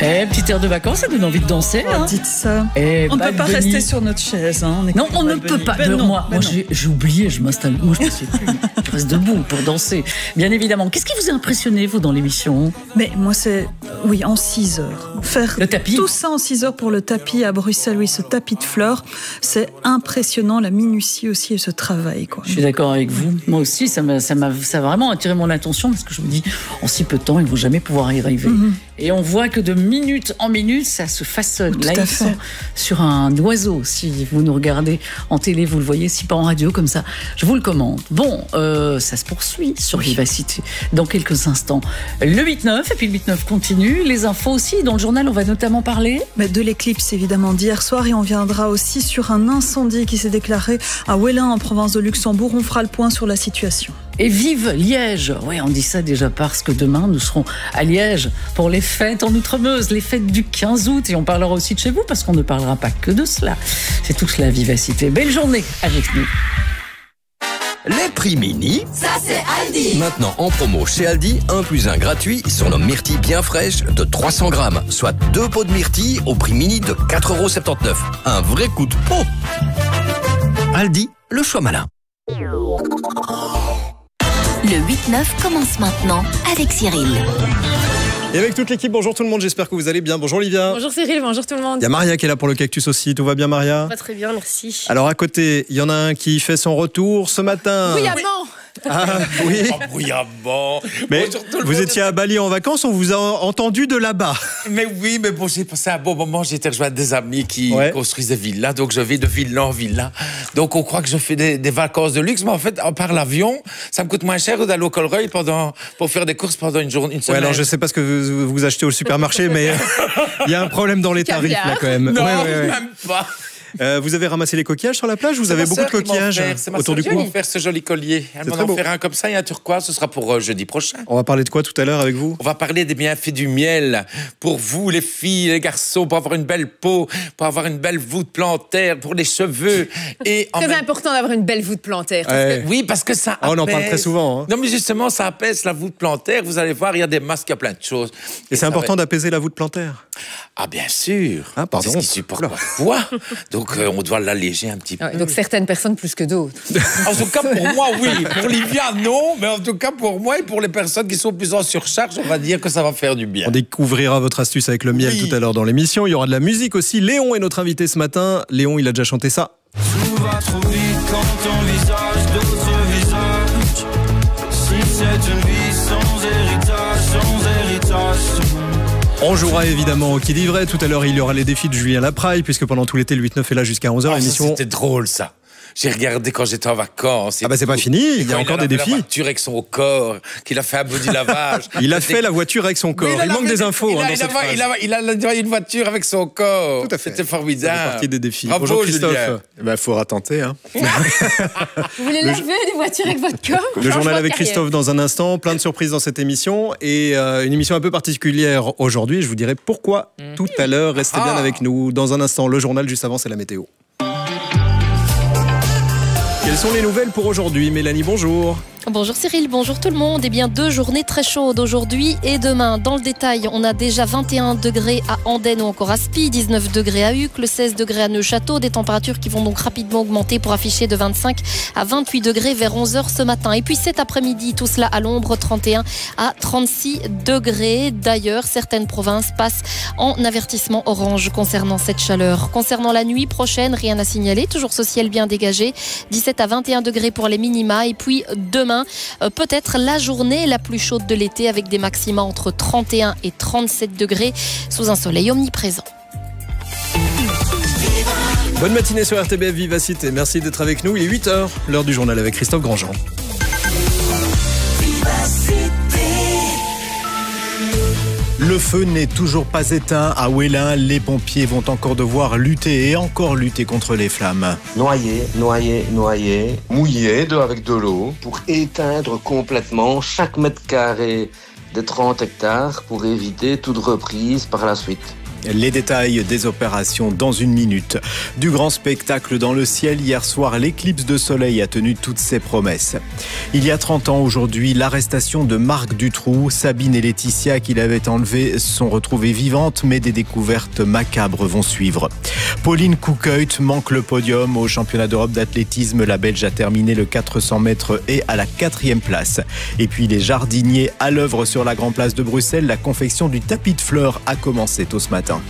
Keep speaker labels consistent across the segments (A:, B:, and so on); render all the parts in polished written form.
A: Petite air de vacances, ça donne envie de danser.
B: Oh, dites ça. On ne peut pas rester sur notre chaise.
A: Non, on ne peut pas. Moi, j'ai oublié, je m'installe. Moi, je ne sais plus. Je reste debout pour danser. Bien évidemment. Qu'est-ce qui vous a impressionné, vous, dans l'émission?
B: Mais moi, en 6 heures. Faire
A: le tapis.
B: Tout ça en 6 heures pour le tapis à Bruxelles, oui, ce tapis de fleurs, c'est impressionnant, la minutie aussi et ce travail, quoi.
A: Je suis d'accord avec vous. Moi aussi, ça a vraiment attiré mon attention parce que je me dis, en si peu de temps, ils ne vont jamais pouvoir y arriver. Et on voit que de minute en minute, ça se façonne.
B: Tout
A: là, ils sont sur un oiseau. Si vous nous regardez en télé, vous le voyez. Si pas en radio, comme ça, je vous le commande. Bon, ça se poursuit sur Vivacité dans quelques instants. Le 8-9, et puis le 8-9 continue. Les infos aussi. Dans le journal, on va notamment parler
B: de l'éclipse, évidemment, d'hier soir. Et on viendra aussi sur un incendie qui s'est déclaré à Wellin, en province de Luxembourg. On fera le point sur la situation.
A: Et vive Liège! Oui, on dit ça déjà parce que demain, nous serons à Liège pour les fêtes en Outremeuse, les fêtes du 15 août. Et on parlera aussi de chez vous parce qu'on ne parlera pas que de cela. C'est toute la Vivacité. Belle journée avec nous.
C: Les prix mini,
D: ça c'est Aldi.
C: Maintenant en promo chez Aldi, 1 + 1 gratuit sur nos myrtilles bien fraîches de 300 grammes, soit 2 pots de myrtilles au prix mini de 4,79 €. Un vrai coup de pot. Aldi, le choix malin.
D: Le 8-9 commence maintenant avec Cyril.
E: Et avec toute l'équipe, bonjour tout le monde, j'espère que vous allez bien. Bonjour Olivia.
F: Bonjour Cyril, bonjour tout le monde.
E: Il y a Maria qui est là pour le cactus aussi, tout va bien Maria?
F: Pas très bien, merci.
E: Alors à côté, il y en a un qui fait son retour ce matin.
F: Bruyamment.
E: Ah oui.
G: Bruyamment.
E: Mais vous étiez à Bali en vacances, on vous a entendu de là-bas.
G: Mais oui, mais bon, j'ai passé un bon moment. J'ai été rejoindre des amis qui construisent des villas. Donc je vais de villa en villa. Donc on croit que je fais des vacances de luxe. Mais en fait, par l'avion, ça me coûte moins cher d'aller au Colreuil pour faire des courses pendant une journée, une semaine.
E: Ouais, alors je sais pas ce que vous achetez au supermarché, mais il y a un problème dans les tarifs là quand même.
G: Non, même pas.
E: Vous avez ramassé les coquillages sur la plage? Vous avez beaucoup de coquillages autour du cou?
G: C'est ma sœur qui m'a offert ce joli collier. Elle m'en a offert un comme ça et un turquoise. Ce sera pour jeudi prochain.
E: On va parler de quoi tout à l'heure avec vous?
G: On va parler des bienfaits du miel. Pour vous, les filles, les garçons, pour avoir une belle peau, pour avoir une belle voûte plantaire, pour les cheveux.
F: C'est important d'avoir une belle voûte plantaire.
G: Oui, parce que ça apaise.
E: On en parle très souvent. Hein.
G: Non, mais justement, ça apaise la voûte plantaire. Vous allez voir, il y a des masques, il y a plein de choses.
E: Et c'est important d'apaiser la voûte plantaire?
G: Ah, bien sûr.
E: Ah, pardon.
G: C'est ce qui supporte le poids. Donc, on doit l'alléger un petit peu.
F: Donc, certaines personnes plus que d'autres.
G: En tout cas, pour moi, oui. Pour Livia, non. Mais en tout cas, pour moi et pour les personnes qui sont plus en surcharge, on va dire que ça va faire du bien.
E: On découvrira votre astuce avec le miel tout à l'heure dans l'émission. Il y aura de la musique aussi. Léon est notre invité ce matin. Léon, il a déjà chanté ça.
H: Tout va trop vite quand on visage d'autres visages. Si c'est une vie sans héritage.
E: On jouera évidemment au qui dit vrai. Tout à l'heure, il y aura les défis de Julien Lapraille, puisque pendant tout l'été, le 8-9 est là jusqu'à 11h.
G: L'émission... C'était drôle, ça. J'ai regardé quand j'étais en vacances.
E: Ah bah c'est pas fini, il y a encore des défis.
G: La voiture avec son corps, qu'il a fait un body lavage.
E: Il a fait la voiture avec son corps. Il manque des infos dans cette phrase.
G: Il a une voiture avec son corps.
E: Tout à fait.
G: C'était formidable.
E: Ça fait partie des défis.
G: Bravo,
E: bonjour Christophe.
I: Il faudra tenter. Hein.
F: Vous voulez laver des voitures avec votre corps?
E: Le journal avec Christophe dans un instant. Plein de surprises dans cette émission. Et une émission un peu particulière aujourd'hui. Je vous dirai pourquoi tout à l'heure. Restez bien avec nous. Dans un instant, le journal. Juste avant, c'est la météo. Quelles sont les nouvelles pour aujourd'hui? Mélanie, bonjour.
J: Bonjour Cyril, bonjour tout le monde. Eh bien, 2 journées très chaudes aujourd'hui et demain. Dans le détail, on a déjà 21 degrés à Andenne ou encore à Spie, 19 degrés à Uccle, 16 degrés à Neuchâteau. Des températures qui vont donc rapidement augmenter pour afficher de 25 à 28 degrés vers 11h ce matin. Et puis cet après-midi, tout cela à l'ombre, 31 à 36 degrés. D'ailleurs, certaines provinces passent en avertissement orange concernant cette chaleur. Concernant la nuit prochaine, rien à signaler. Toujours ce ciel bien dégagé. 17 à 21 degrés pour les minima. Et puis demain, peut-être la journée la plus chaude de l'été avec des maxima entre 31 et 37 degrés sous un soleil omniprésent.
E: Bonne matinée sur RTBF Vivacité. Merci d'être avec nous. Il est 8h, l'heure du journal avec Christophe Grandjean.
I: Le feu n'est toujours pas éteint à Wellin. Les pompiers vont encore devoir lutter et encore lutter contre les flammes.
K: Noyer, mouiller avec de l'eau pour éteindre complètement chaque mètre carré des 30 hectares pour éviter toute reprise par la suite.
I: Les détails des opérations dans une minute. Du grand spectacle dans le ciel. Hier soir, l'éclipse de soleil a tenu toutes ses promesses. Il y a 30 ans aujourd'hui, l'arrestation de Marc Dutroux. Sabine et Laetitia, qui l'avaient enlevée, sont retrouvées vivantes, mais des découvertes macabres vont suivre. Pauline Couckeut manque le podium au championnat d'Europe d'athlétisme. La Belge a terminé le 400 mètres et à la 4e place. Et puis les jardiniers à l'œuvre sur la Grand Place de Bruxelles. La confection du tapis de fleurs a commencé tôt ce matin.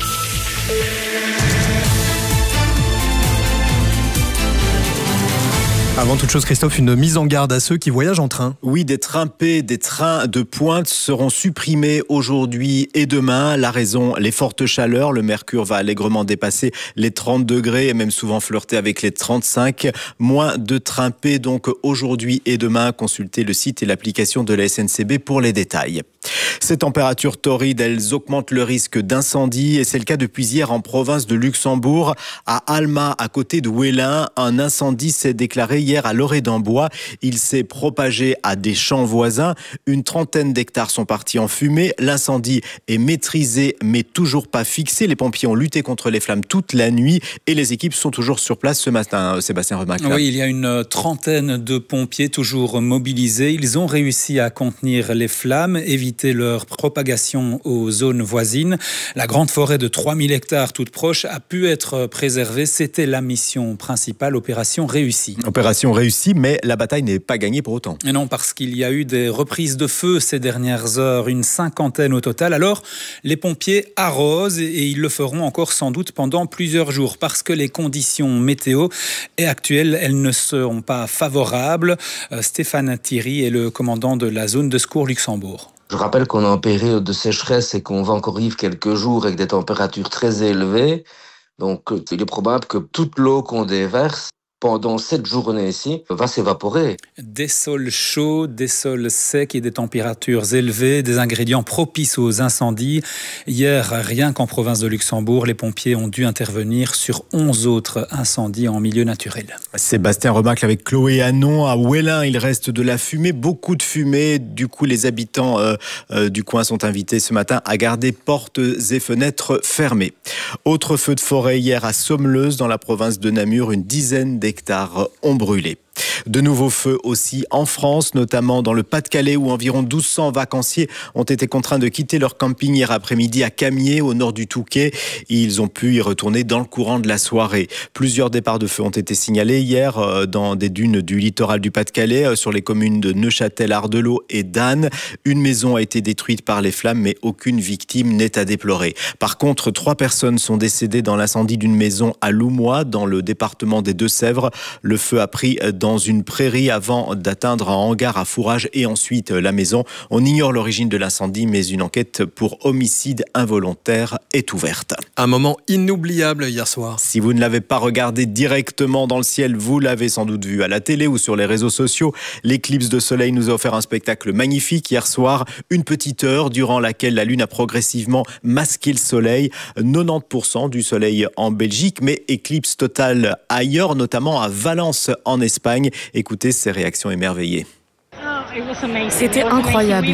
E: Avant toute chose, Christophe, une mise en garde à ceux qui voyagent en train.
I: Oui, des trains P, des trains de pointe seront supprimés aujourd'hui et demain. La raison, les fortes chaleurs. Le mercure va allègrement dépasser les 30 degrés et même souvent flirter avec les 35. Moins de trains P donc aujourd'hui et demain. Consultez le site et l'application de la SNCB pour les détails. Ces températures torrides, elles augmentent le risque d'incendie et c'est le cas depuis hier en province de Luxembourg. À Alma, à côté de Wellin, un incendie s'est déclaré hier à Loré-d'Ambois. Il s'est propagé à des champs voisins. Une trentaine d'hectares sont partis en fumée. L'incendie est maîtrisé mais toujours pas fixé. Les pompiers ont lutté contre les flammes toute la nuit et les équipes sont toujours sur place ce matin. Sébastien Remac.
L: Oui, il y a une trentaine de pompiers toujours mobilisés. Ils ont réussi à contenir les flammes, éviter leur propagation aux zones voisines. La grande forêt de 3000 hectares toute proche a pu être préservée. C'était la mission principale, opération réussie.
I: Opération réussie, mais la bataille n'est pas gagnée pour autant.
L: Et non, parce qu'il y a eu des reprises de feu ces dernières heures, une 50aine au total. Alors, les pompiers arrosent et ils le feront encore sans doute pendant plusieurs jours parce que les conditions météo actuelles, elles ne seront pas favorables. Stéphane Thierry est le commandant de la zone de secours Luxembourg.
K: Je rappelle qu'on est en période de sécheresse et qu'on va encore vivre quelques jours avec des températures très élevées. Donc, il est probable que toute l'eau qu'on déverse pendant cette journée-ci va s'évaporer.
L: Des sols chauds, des sols secs et des températures élevées, des ingrédients propices aux incendies. Hier, rien qu'en province de Luxembourg, les pompiers ont dû intervenir sur 11 autres incendies en milieu naturel.
I: Sébastien Remacle avec Chloé Hanon. À Wellin, il reste de la fumée, beaucoup de fumée. Du coup, les habitants du coin sont invités ce matin à garder portes et fenêtres fermées. Autre feu de forêt hier à Sommeleuse, dans la province de Namur, une dizaine d'hectares ont brûlé. De nouveaux feux aussi en France, notamment dans le Pas-de-Calais où environ 1200 vacanciers ont été contraints de quitter leur camping hier après-midi à Camiers, au nord du Touquet. Ils ont pu y retourner dans le courant de la soirée. Plusieurs départs de feu ont été signalés hier dans des dunes du littoral du Pas-de-Calais, sur les communes de Neuchâtel, Ardelot et d'Anne. Une maison a été détruite par les flammes, mais aucune victime n'est à déplorer. Par contre, 3 personnes sont décédées dans l'incendie d'une maison à Loumois, dans le département des Deux-Sèvres. Le feu a pris dans une prairie avant d'atteindre un hangar à fourrage et ensuite la maison. On ignore l'origine de l'incendie, mais une enquête pour homicide involontaire est ouverte.
E: Un moment inoubliable hier soir.
I: Si vous ne l'avez pas regardé directement dans le ciel, vous l'avez sans doute vu à la télé ou sur les réseaux sociaux. L'éclipse de soleil nous a offert un spectacle magnifique hier soir. Une petite heure durant laquelle la lune a progressivement masqué le soleil. 90% du soleil en Belgique, mais éclipse totale ailleurs, notamment à Valence en Espagne. Écoutez ces réactions émerveillées.
F: C'était incroyable,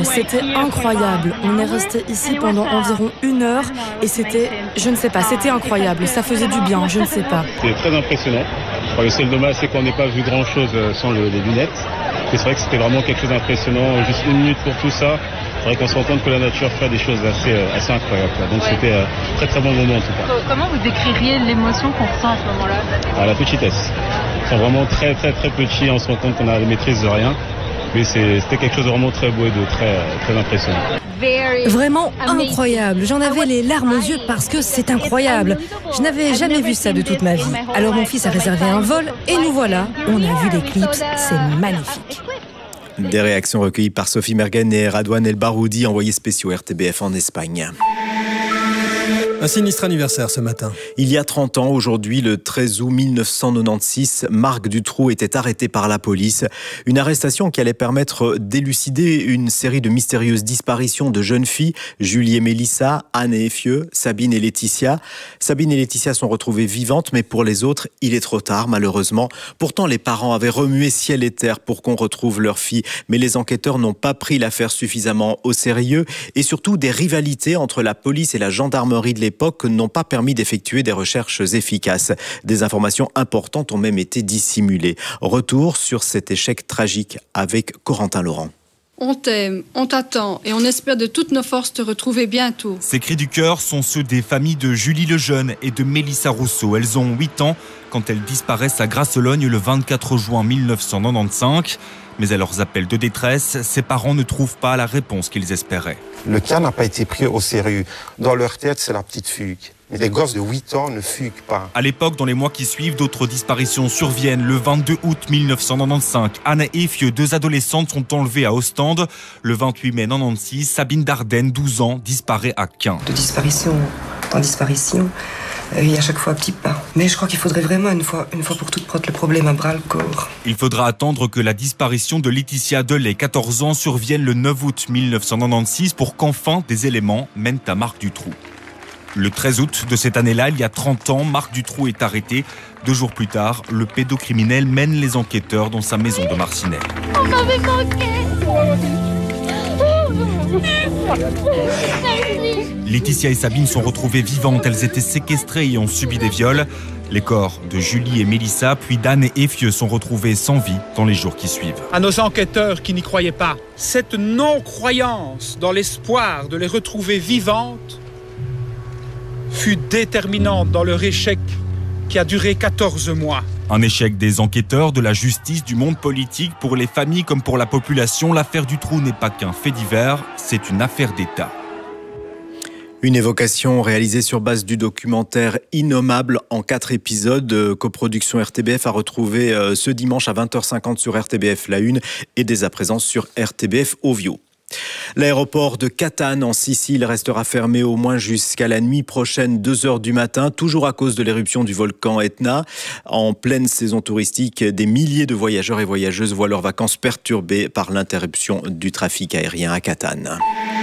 F: On est resté ici pendant environ 1 heure et c'était, je ne sais pas, c'était incroyable. Ça faisait du bien, je ne sais pas.
M: C'était très impressionnant. Le seul dommage, c'est qu'on n'ait pas vu grand-chose sans les lunettes. Mais c'est vrai que c'était vraiment quelque chose d'impressionnant. Juste 1 minute pour tout ça. C'est vrai qu'on se rend compte que la nature fait des choses assez incroyables. Donc c'était un très très bon moment en tout cas.
N: Comment vous décririez l'émotion qu'on ressent à ce moment-là ?
M: La petitesse. Ils sont vraiment très très très petits. On se rend compte qu'on a la maîtrise de rien. Mais c'était quelque chose de vraiment très beau et de très très impressionnant.
F: Vraiment incroyable. J'en avais les larmes aux yeux parce que c'est incroyable. Je n'avais jamais vu ça de toute ma vie. Alors mon fils a réservé un vol et nous voilà. On a vu l'éclipse, c'est magnifique.
I: Des réactions recueillies par Sophie Mergen et Radouane El Baroudi, envoyés spéciaux RTBF en Espagne.
E: Un sinistre anniversaire ce matin.
I: Il y a 30 ans, aujourd'hui, le 13 août 1996, Marc Dutroux était arrêté par la police. Une arrestation qui allait permettre d'élucider une série de mystérieuses disparitions de jeunes filles. Julie et Mélissa, Anne et Effieux, Sabine et Laetitia. Sabine et Laetitia sont retrouvées vivantes, mais pour les autres, il est trop tard, malheureusement. Pourtant, les parents avaient remué ciel et terre pour qu'on retrouve leur fille. Mais les enquêteurs n'ont pas pris l'affaire suffisamment au sérieux. Et surtout, des rivalités entre la police et la gendarmerie de l'époque l'époque n'ont pas permis d'effectuer des recherches efficaces. Des informations importantes ont même été dissimulées. Retour sur cet échec tragique avec Corentin Laurent.
O: On t'aime, on t'attend et on espère de toutes nos forces te retrouver bientôt.
P: Ces cris du cœur sont ceux des familles de Julie Lejeune et de Mélissa Rousseau. Elles ont 8 ans quand elles disparaissent à Grasselogne le 24 juin 1995. Mais à leurs appels de détresse, ses parents ne trouvent pas la réponse qu'ils espéraient.
Q: Le cas n'a pas été pris au sérieux. Dans leur tête, c'est la petite fugue. Mais les gosses de 8 ans ne fuguent pas.
P: À l'époque, dans les mois qui suivent, d'autres disparitions surviennent. Le 22 août 1995, Anne et Fieu, 2 adolescentes, sont enlevées à Ostende. Le 28 mai 1996, Sabine Dardenne, 12 ans, disparaît à Quin.
R: De disparition en disparition, il y a à chaque fois un petit pas. Mais je crois qu'il faudrait vraiment, une fois pour toutes, prendre le problème à bras le corps.
P: Il faudra attendre que la disparition de Laetitia Delay, 14 ans, survienne le 9 août 1996 pour qu'enfin des éléments mènent à Marc Dutroux. Le 13 août de cette année-là, il y a 30 ans, Marc Dutroux est arrêté. 2 jours plus tard, le pédocriminel mène les enquêteurs dans sa maison de Marcinelle.
S: On m'avait manqué.
P: Laetitia et Sabine sont retrouvées vivantes. Elles étaient séquestrées et ont subi des viols. Les corps de Julie et Mélissa, puis d'Anne et Fieu sont retrouvés sans vie dans les jours qui suivent.
T: À nos enquêteurs qui n'y croyaient pas, cette non-croyance dans l'espoir de les retrouver vivantes fut déterminante dans leur échec qui a duré 14 mois.
P: Un échec des enquêteurs, de la justice, du monde politique. Pour les familles comme pour la population, l'affaire Dutroux n'est pas qu'un fait divers, c'est une affaire d'État.
I: Une évocation réalisée sur base du documentaire Innommable en 4 épisodes. Coproduction RTBF a retrouvé ce dimanche à 20h50 sur RTBF La Une et dès à présent sur RTBF Ovio. L'aéroport de Catane en Sicile restera fermé au moins jusqu'à la nuit prochaine, 2h du matin, toujours à cause de l'éruption du volcan Etna. En pleine saison touristique, des milliers de voyageurs et voyageuses voient leurs vacances perturbées par l'interruption du trafic aérien à Catane.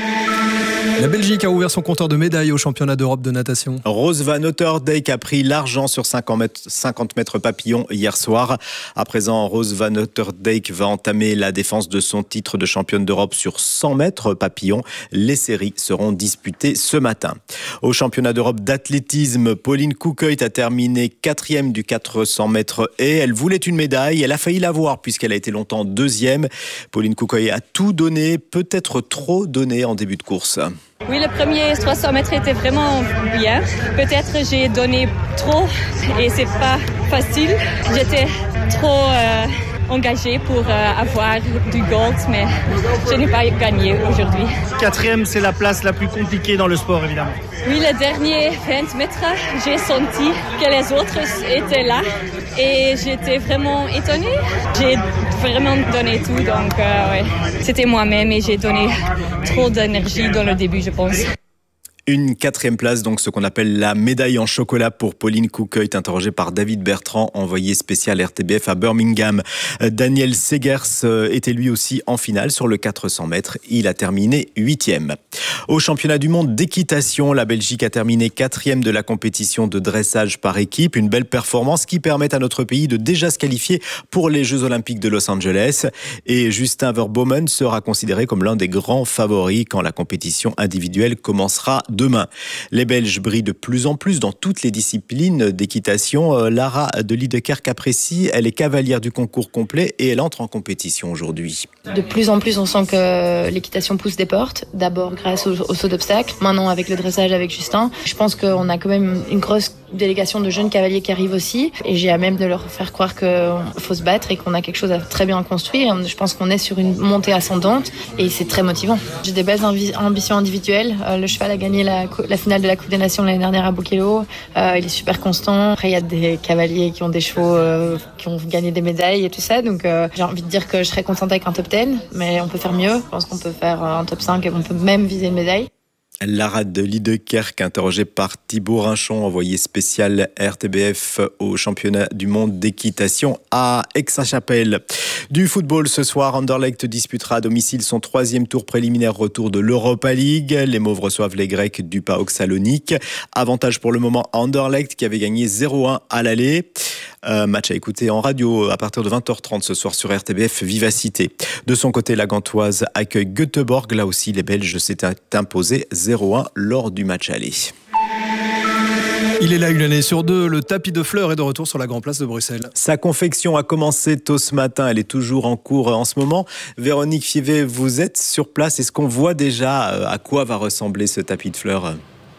E: La Belgique a ouvert son compteur de médailles au championnat d'Europe de natation.
I: Rose Van Otterdijk a pris l'argent sur 50 mètres papillon hier soir. À présent, Rose Van Otterdijk va entamer la défense de son titre de championne d'Europe sur 100 mètres papillon. Les séries seront disputées ce matin. Au championnat d'Europe d'athlétisme, Pauline Coucœut a terminé 4e du 400 mètres et elle voulait une médaille. Elle a failli l'avoir puisqu'elle a été longtemps 2e. Pauline Coucœut a tout donné, peut-être trop donné en début de course.
U: Oui, le premier 300 mètres était vraiment bien. Peut-être j'ai donné trop et c'est pas facile. J'étais trop engagée pour avoir du gold, mais je n'ai pas gagné aujourd'hui.
V: 4e, c'est la place la plus compliquée dans le sport, évidemment.
U: Oui, le dernier 20 mètres, j'ai senti que les autres étaient là et j'étais vraiment étonnée. J'ai vraiment donné tout, donc ouais. C'était moi-même et j'ai donné trop d'énergie dans le début, je pense.
I: Une 4e place, donc ce qu'on appelle la médaille en chocolat pour Pauline Coucœut, interrogée par David Bertrand, envoyé spécial RTBF à Birmingham. Daniel Segers était lui aussi en finale sur le 400 mètres. Il a terminé 8e. Au championnat du monde d'équitation, la Belgique a terminé 4e de la compétition de dressage par équipe. Une belle performance qui permet à notre pays de déjà se qualifier pour les Jeux Olympiques de Los Angeles. Et Justin Verbomen sera considéré comme l'un des grands favoris quand la compétition individuelle commencera demain. Les Belges brillent de plus en plus dans toutes les disciplines d'équitation. Lara de Liedekerk apprécie, elle est cavalière du concours complet et elle entre en compétition aujourd'hui.
W: De plus en plus, on sent que l'équitation pousse des portes. D'abord grâce au saut d'obstacles, maintenant avec le dressage avec Justin. Je pense qu'on a quand même une grosse délégation de jeunes cavaliers qui arrivent aussi et j'ai à même de leur faire croire qu'il faut se battre et qu'on a quelque chose à très bien construire. Je pense qu'on est sur une montée ascendante et c'est très motivant. J'ai des belles ambitions individuelles. Le cheval a gagné la finale de la Coupe des Nations l'année dernière à Boekelo. Il est super constant. Après, il y a des cavaliers qui ont des chevaux qui ont gagné des médailles et tout ça. Donc, j'ai envie de dire que je serais contente avec un top 10, mais on peut faire mieux. Je pense qu'on peut faire un top 5 et on peut même viser une médaille.
I: Lara de Liedekerk, interrogée par Thibaut Rinchon, envoyé spécial RTBF au championnat du monde d'équitation à Aix-la-Chapelle. Du football ce soir, Anderlecht disputera à domicile son 3e tour préliminaire retour de l'Europa League. Les Mauves reçoivent les Grecs du PAOK Salonique. Avantage pour le moment à Anderlecht qui avait gagné 0-1 à l'aller. Match à écouter en radio à partir de 20h30 ce soir sur RTBF Vivacité. De son côté, la Gantoise accueille Göteborg. Là aussi, les Belges s'étaient imposés 0-1 lors du match aller.
E: Il est là une année sur deux. Le tapis de fleurs est de retour sur la Grand Place de Bruxelles.
I: Sa confection a commencé tôt ce matin. Elle est toujours en cours en ce moment. Véronique Fievé, vous êtes sur place. Est-ce qu'on voit déjà à quoi va ressembler ce tapis de fleurs ?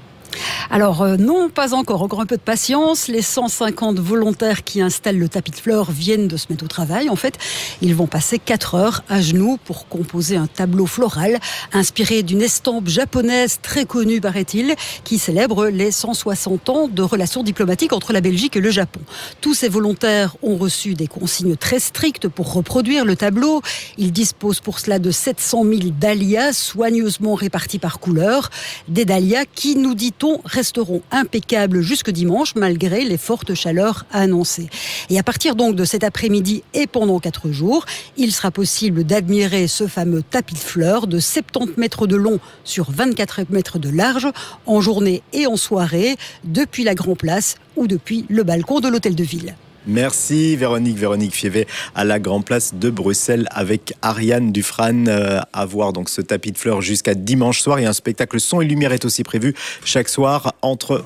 A: Alors non, pas encore. Encore un peu de patience. Les 150 volontaires qui installent le tapis de fleurs viennent de se mettre au travail. En fait, ils vont passer 4 heures à genoux pour composer un tableau floral inspiré d'une estampe japonaise très connue, paraît-il, qui célèbre les 160 ans de relations diplomatiques entre la Belgique et le Japon. Tous ces volontaires ont reçu des consignes très strictes pour reproduire le tableau. Ils disposent pour cela de 700 000 dahlias soigneusement répartis par couleur. Des dahlias qui, nous dit-on, resteront impeccables jusque dimanche malgré les fortes chaleurs annoncées. Et à partir donc de cet après-midi et pendant 4 jours, il sera possible d'admirer ce fameux tapis de fleurs de 70 mètres de long sur 24 mètres de large en journée et en soirée depuis la Grand Place ou depuis le balcon de l'Hôtel de Ville.
I: Merci Véronique Fievé à la Grand Place de Bruxelles avec Ariane Dufresne. À voir donc ce tapis de fleurs jusqu'à dimanche soir. Et un spectacle son et lumière est aussi prévu chaque soir entre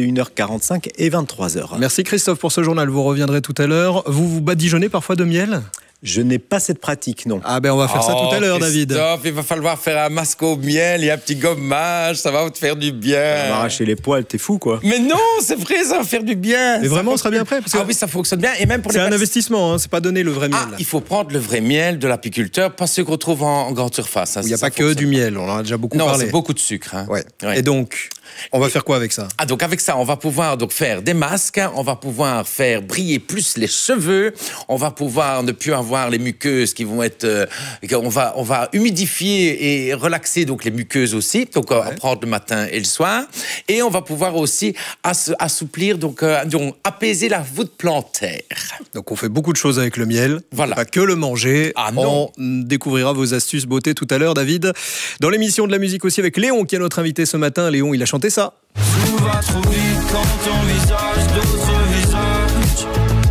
I: 21h45 et 23h.
E: Merci Christophe pour ce journal. Vous reviendrez tout à l'heure. Vous badigeonnez parfois de miel ?
I: Je n'ai pas cette pratique, non.
E: Ah ben on va faire ça tout à l'heure, David.
G: Il va falloir faire un masque au miel et un petit gommage, ça va te faire du bien.
I: On va arracher les poils, t'es fou quoi.
G: Mais non, c'est vrai, ça va faire du bien.
E: Mais vraiment, on sera bien prêt.
G: Oui, ça fonctionne bien. Et même pour
E: c'est un investissement, hein, c'est pas donner le vrai miel.
G: Il faut prendre le vrai miel de l'apiculteur, pas ce qu'on trouve en grande surface.
E: Il n'y a pas que du miel, on en a déjà beaucoup parlé.
G: Non, c'est beaucoup de sucre. Hein.
E: Ouais. Et donc, on va faire quoi avec ça ?
G: Donc avec ça, on va pouvoir donc faire des masques, on va pouvoir faire briller plus les cheveux, on va pouvoir ne plus avoir les muqueuses qui vont être... on va humidifier et relaxer donc les muqueuses aussi, donc on va prendre le matin et le soir, et on va pouvoir aussi assouplir, donc apaiser la voûte plantaire.
E: Donc on fait beaucoup de choses avec le miel,
G: voilà.
E: Pas que le manger. On découvrira vos astuces beauté tout à l'heure, David. Dans l'émission de la musique aussi avec Léon qui est notre invité ce matin. Léon, il a chanté ça.
H: Tout va trop vite quand on visage d'autres visages.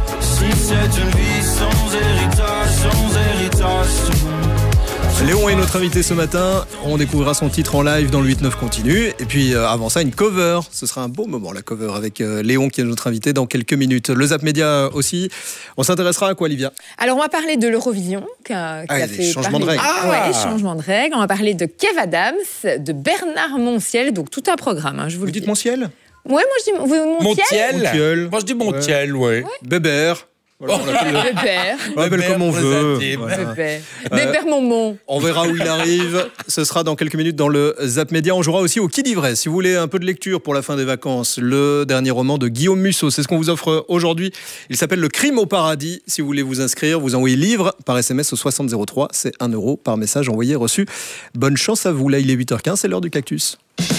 H: Si c'est une vie sans héritage,
E: Léon est notre invité ce matin. On découvrira son titre en live dans le 8-9 continu. Et puis avant ça, une cover. Ce sera un beau moment, la cover, avec Léon qui est notre invité dans quelques minutes. Le Zap Média aussi. On s'intéressera à quoi, Olivia ?
B: Alors, on va parler de l'Eurovision qui a fait
E: changements de règles.
B: Changements de règles. On va parler de Kev Adams, de Bernard Montiel. Donc, tout un programme. Je vous le dis.
E: Dites Montiel ?
B: Ouais, moi je dis
G: Montiel. Moi je dis Montiel, ouais.
E: Bébert. Voilà,
B: Bébert
E: comme on veut.
B: Bébert Momon.
E: On verra où il arrive. Ce sera dans quelques minutes dans le Zap Média. On jouera aussi au Qui d'Ivray. Si vous voulez un peu de lecture pour la fin des vacances, le dernier roman de Guillaume Musso. C'est ce qu'on vous offre aujourd'hui. Il s'appelle Le Crime au paradis. Si vous voulez vous inscrire, vous envoyez livre par SMS au 6003. C'est 1 € par message envoyé reçu. Bonne chance à vous. Là, il est 8h15. C'est l'heure du cactus.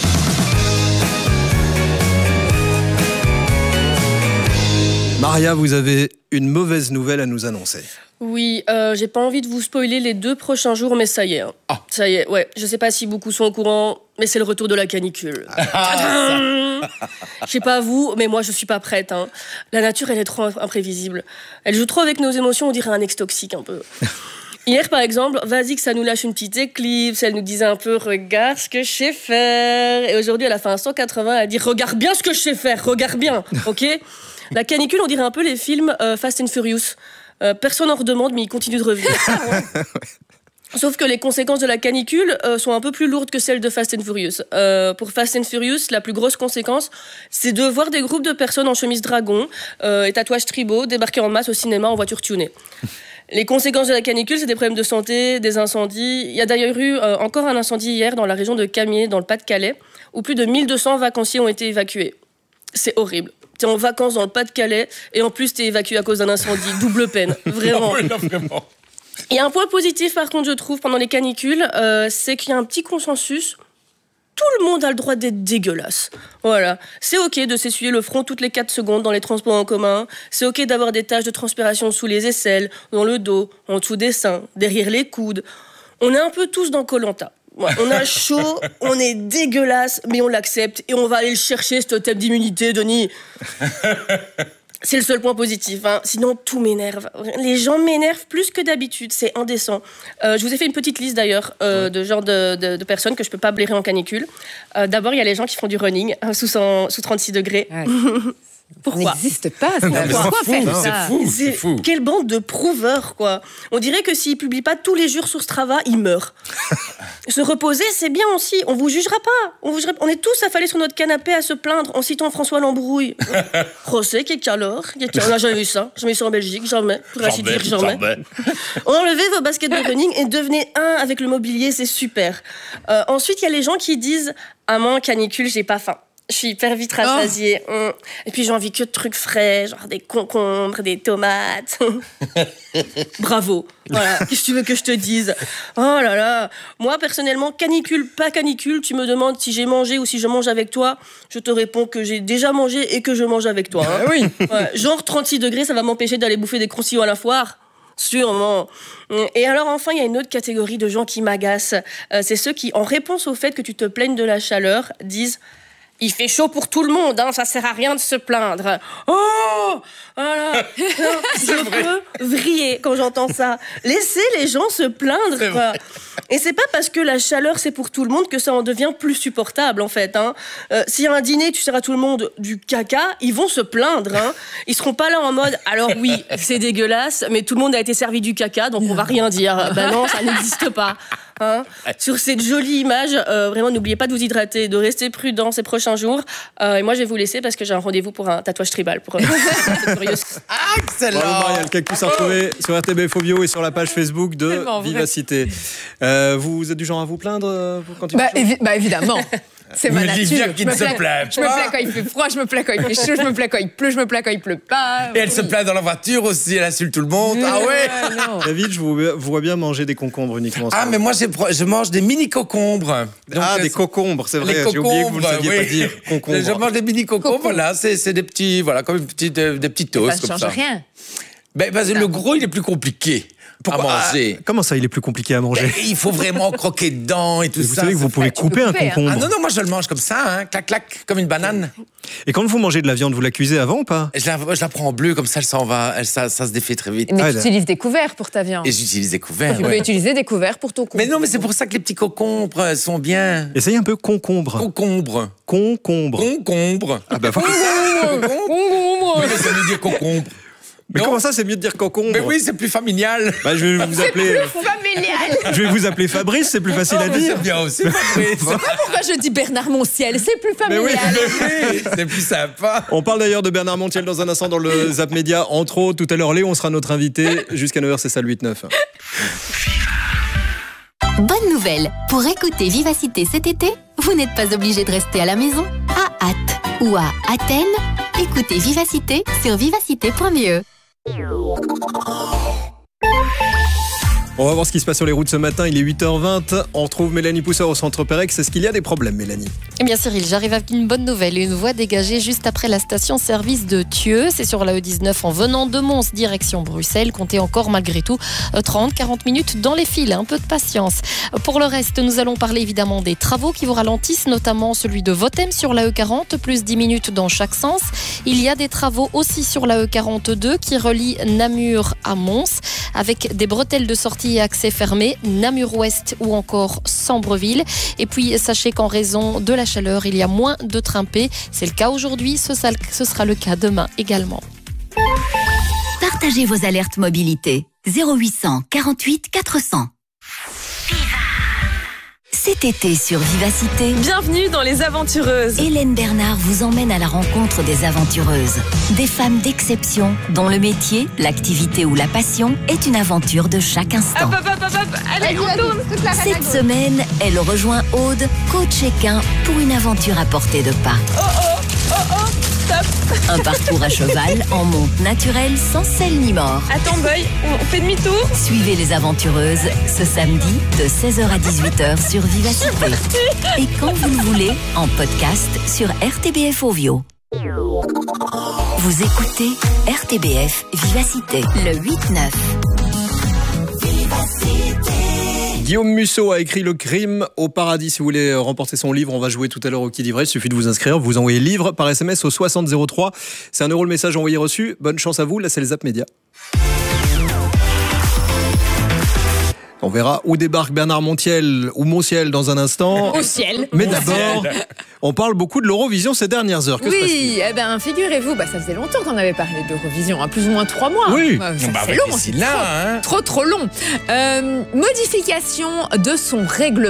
E: Maria, vous avez une mauvaise nouvelle à nous annoncer.
S: Oui, j'ai pas envie de vous spoiler les 2 prochains jours, mais ça y est. Ça y est, ouais. Je sais pas si beaucoup sont au courant, mais c'est le retour de la canicule. Je sais pas vous, mais moi je suis pas prête. La nature, elle est trop imprévisible. Elle joue trop avec nos émotions, on dirait un ex toxique un peu. Hier, par exemple, vas-y que ça nous lâche une petite éclipse, elle nous disait un peu « Regarde ce que je sais faire ». Et aujourd'hui, elle a fait un 180, elle dit « Regarde bien ce que je sais faire, regarde bien ». Ok ? La canicule, on dirait un peu les films Fast and Furious. Personne n'en redemande, mais ils continuent de revenir. Sauf que les conséquences de la canicule sont un peu plus lourdes que celles de Fast and Furious. Pour Fast and Furious, la plus grosse conséquence, c'est de voir des groupes de personnes en chemise dragon et tatouages tribaux débarquer en masse au cinéma en voiture tunée. Les conséquences de la canicule, c'est des problèmes de santé, des incendies. Il y a d'ailleurs eu encore un incendie hier dans la région de Camiers, dans le Pas-de-Calais, où plus de 1200 vacanciers ont été évacués. C'est horrible. T'es en vacances dans le Pas-de-Calais et en plus t'es évacué à cause d'un incendie. Double peine, vraiment.
G: Non, vraiment.
S: Il y a un point positif par contre je trouve pendant les canicules, c'est qu'il y a un petit consensus. Tout le monde a le droit d'être dégueulasse. Voilà. C'est ok de s'essuyer le front toutes les 4 secondes dans les transports en commun. C'est ok d'avoir des taches de transpiration sous les aisselles, dans le dos, en dessous des seins, derrière les coudes. On est un peu tous dans Koh-Lanta. Ouais, on a chaud, on est dégueulasse, mais on l'accepte et on va aller le chercher, ce totem d'immunité, Denis. C'est le seul point positif, hein. Sinon tout m'énerve. Les gens m'énervent plus que d'habitude, c'est indécent. Je vous ai fait une petite liste d'ailleurs de genre de personnes que je peux pas blairer en canicule. D'abord, il y a les gens qui font du running sous 36 degrés. Ouais. Pourquoi ?
B: Ça n'existe pas. Pourquoi faire ça ?
G: C'est fou.
S: Quelle bande de prouveurs, quoi. On dirait que s'ils publient pas tous les jours sur Strava, ils meurent. Se reposer, c'est bien aussi. On vous jugera pas. On est tous affalés sur notre canapé à se plaindre en citant François Lambrouille. Rosé, alors. On n'a jamais vu ça. Jamais vu ça en Belgique, jamais. Pour ainsi dire, jamais. Enlevez vos baskets de running et devenez un avec le mobilier, c'est super. Ensuite, il y a les gens qui disent « Ah, moi, en canicule, j'ai pas faim. Je suis hyper vite rassasiée. Et puis j'ai envie que de trucs frais, genre des concombres, des tomates. Bravo. Voilà. Qu'est-ce que tu veux que je te dise ? Oh là là. Moi, personnellement, canicule, pas canicule, tu me demandes si j'ai mangé ou si je mange avec toi. Je te réponds que j'ai déjà mangé et que je mange avec toi. Hein.
B: Oui.
S: Ouais. Genre 36 degrés, ça va m'empêcher d'aller bouffer des croustillons à la foire ? Sûrement. Et alors enfin, il y a une autre catégorie de gens qui m'agacent. C'est ceux qui, en réponse au fait que tu te plaignes de la chaleur, disent... Il fait chaud pour tout le monde, hein, ça sert à rien de se plaindre. Oh, voilà. Je peux vriller quand j'entends ça. Laissez les gens se plaindre, quoi. Et c'est pas parce que la chaleur c'est pour tout le monde que ça en devient plus supportable, en fait. Hein. S'il y a un dîner, tu sers à tout le monde du caca, ils vont se plaindre. Hein. Ils seront pas là en mode, alors oui, c'est dégueulasse, mais tout le monde a été servi du caca, donc on va rien dire. Ben non, ça n'existe pas. Hein. Sur cette jolie image, vraiment, n'oubliez pas de vous hydrater, de rester prudent ces prochains jours. Et moi, je vais vous laisser parce que j'ai un rendez-vous pour un tatouage tribal. Pour
G: excellent.
E: Bravo Maria, le cactus à retrouver sur RTBF Ovio et sur la page Facebook de Vivacité. Vous êtes du genre à vous plaindre quand il fait chaud ?
B: Évidemment. C'est ma nature.
G: Qui ne se plaint
B: Je me plains quand il fait froid, je me plains quand il fait chaud, je me plains quand il pleut, je me plains quand il pleut pas.
G: Et elle se plaint dans la voiture aussi, elle insulte tout le monde. Ah ouais.
E: David, je vous vois bien manger des concombres uniquement.
G: Ah, mais moi je mange des mini-cocombres.
E: Donc, des cocombres, c'est vrai. J'ai oublié que vous ne saviez pas dire concombres.
G: Je mange des mini-concombres, voilà, c'est des petits, voilà, comme des petits toasts.
B: Ça ne change rien.
G: Le gros, il est plus compliqué. À manger.
E: Comment ça, il est plus compliqué à manger ?
G: Il faut vraiment croquer dedans et tout ça.
E: Vous savez que vous pouvez couper un concombre.
G: Ah non, moi je le mange comme ça, hein, clac, clac, comme une banane.
E: Et quand vous mangez de la viande, vous la cuisez avant ou pas ?
G: Je la prends en bleu, comme ça, elle s'en va, ça se défait très vite.
B: Mais tu utilises des couverts pour ta viande.
G: Et j'utilise des couverts.
B: Tu peux utiliser des couverts pour ton concombre.
G: Mais non, mais c'est pour ça que les petits concombres sont bien.
E: Essayez un peu concombre.
G: Concombre.
E: Ah bah voilà.
G: Concombre. Mais ça veut dire concombre.
E: Mais comment ça, c'est mieux de dire concombre ?
G: Mais oui, c'est plus familial.
E: Bah, je vais vous appeler. Je vais vous appeler Fabrice, c'est plus facile à dire.
G: C'est bien aussi, Fabrice.
B: C'est pas pourquoi je dis Bernard Montiel, c'est plus familial.
G: Mais oui, c'est plus sympa.
E: On parle d'ailleurs de Bernard Montiel dans un instant dans le Zap Média. Entre autres, tout à l'heure, Léon sera notre invité. Jusqu'à 9h, c'est ça le 8-9.
C: Bonne nouvelle. Pour écouter Vivacité cet été, vous n'êtes pas obligé de rester à la maison. À Ath ou à Athènes, écoutez Vivacité sur vivacité.be.
E: On va voir ce qui se passe sur les routes ce matin. Il est 8h20. On retrouve Mélanie Pousseur au centre Pérex. Est-ce qu'il y a des problèmes, Mélanie ?
D: Eh bien Cyril, j'arrive avec une bonne nouvelle. Une voie dégagée juste après la station-service de Thieux. C'est sur la E19 en venant de Mons, direction Bruxelles. Comptez encore malgré tout 30-40 minutes dans les files. Un peu de patience. Pour le reste, nous allons parler évidemment des travaux qui vous ralentissent, notamment celui de Votem sur la E40, plus 10 minutes dans chaque sens. Il y a des travaux aussi sur la E42 qui relie Namur à Mons, avec des bretelles de sortie et accès fermés, Namur-Ouest ou encore Sambreville. Et puis, sachez qu'en raison de la chaleur, il y a moins de trains P. C'est le cas aujourd'hui, ce sera le cas demain également.
C: Partagez vos alertes mobilité. 0800 48 400. Cet été sur Vivacité,
J: bienvenue dans Les Aventureuses.
C: Hélène Bernard vous emmène à la rencontre des aventureuses. Des femmes d'exception dont le métier, l'activité ou la passion est une aventure de chaque instant.
J: Allez, on tourne.
C: Cette semaine, elle rejoint Aude, coach équin, pour une aventure à portée de pas.
J: Stop.
C: Un parcours à cheval en monte naturelle sans selle ni mort.
J: Attends, boy, on fait demi-tour.
C: Suivez les aventureuses ce samedi de 16h à 18h sur Vivacité. Et quand vous le voulez, en podcast sur RTBF Ovio. Vous écoutez RTBF Vivacité, le 8-9.
E: Guillaume Musso a écrit Le crime au paradis. Si vous voulez remporter son livre, on va jouer tout à l'heure au Qui dit vrai. Il suffit de vous inscrire. Vous envoyez livre par SMS au 6003. C'est 1 € le message envoyé reçu. Bonne chance à vous. Là, c'est les Zap Média. On verra où débarque Bernard Montiel ou Montiel dans un instant.
B: Au ciel.
E: Mais d'abord, on parle beaucoup de l'Eurovision ces dernières heures. Que se passe-t-il ?
B: Oui, eh ben, figurez-vous, ça faisait longtemps qu'on avait parlé d'Eurovision, plus ou moins 3 mois.
E: Oui.
B: C'est long, c'est trop long. Modification de son règlement.